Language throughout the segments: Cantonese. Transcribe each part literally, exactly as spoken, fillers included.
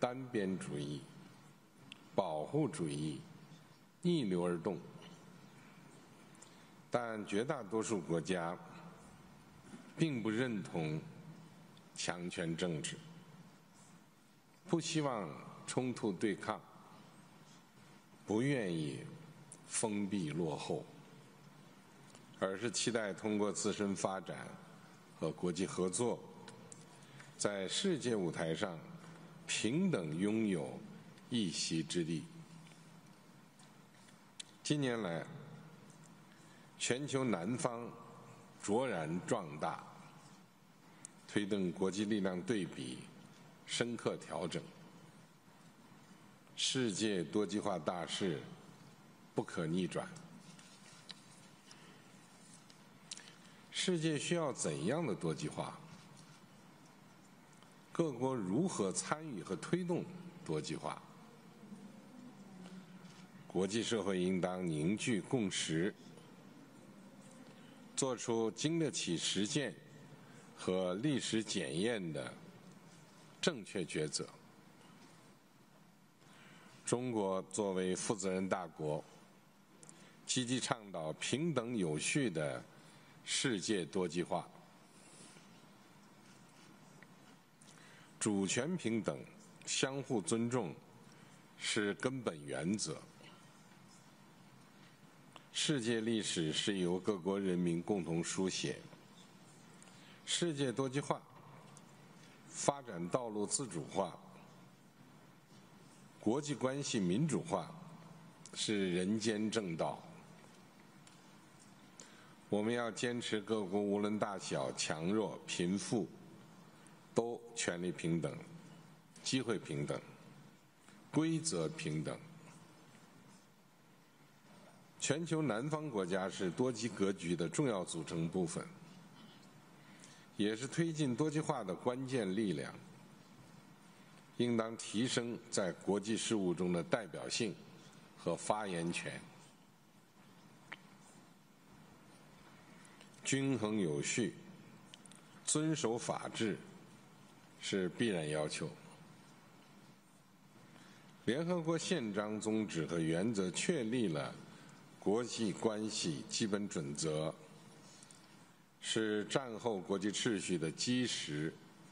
单边主义、保护主义逆流而动，但绝大多数国家并不认同强权政治，不希望冲突对抗，不愿意封闭落后，而是期待通过自身发展和国际合作，在世界舞台上平等拥有一席之地。近年来，全球南方卓然壮大，推动国际力量对比深刻调整，世界多极化大势不可逆转。世界需要怎样的多极化？各国如何参与和推动多极化？国际社会应当凝聚共识，做出经得起实践和历史检验的正确抉择。中国作为负责任大国，积极倡导平等有序的世界多极化，主权平等、相互尊重是根本原则。世界历史是由各国人民共同书写，世界多极化发展道路自主化、国际关系民主化是人间正道。我们要坚持各国无论大小、强弱、贫富，都权利平等、机会平等、规则平等。全球南方国家是多极格局的重要组成部分，也是推进多极化的关键力量，应当提升在国际事务中的代表性和发言权。均衡有序、遵守法治是必然要求。联合国宪章宗旨和原则确立了国际关系基本准则，是战后国际秩序的基石。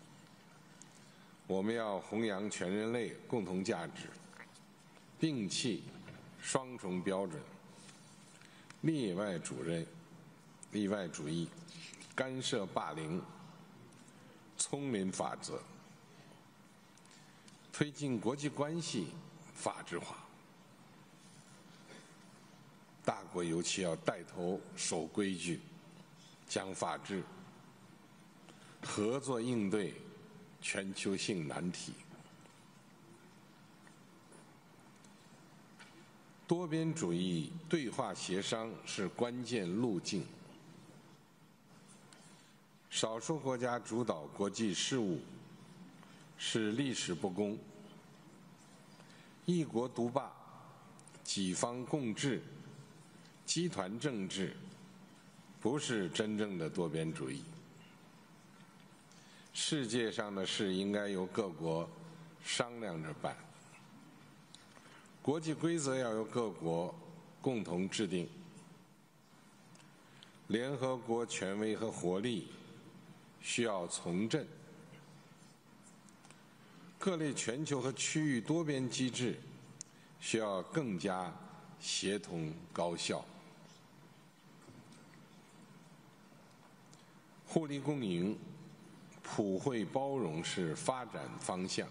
我们要弘扬全人类共同价值，摒弃双重标准、例外主任、例外主义、干涉霸凌、丛林法则，推进国际关系法治化。大国尤其要带头守规矩、讲法治，合作应对全球性难题。多边主义对话协商是关键路径。少数国家主导国际事务是历史不公，一国独霸、几方共治、集团政治不是真正的多边主义。世界上的事应该由各国商量着办，国际规则要由各国共同制定。联合国权威和活力需要重振，各类全球和区域多边机制需要更加协同高效。互利共赢、普惠包容是发展方向。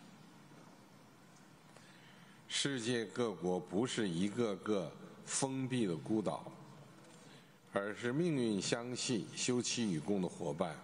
世界各国不是一个个封闭的孤岛，而是命运相系、休戚与共的伙伴。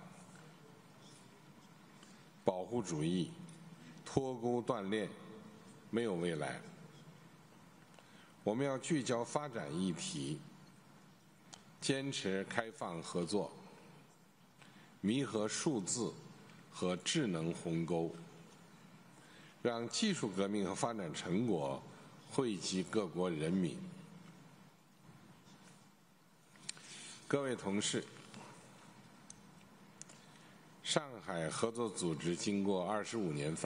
保护主义、脱钩断链没有未来。我们要聚焦发展议题，坚持开放合作，弥合数字和智能鸿沟，让技术革命和发展成果惠及各国人民。各位同事，上海合作组织经过二十五年发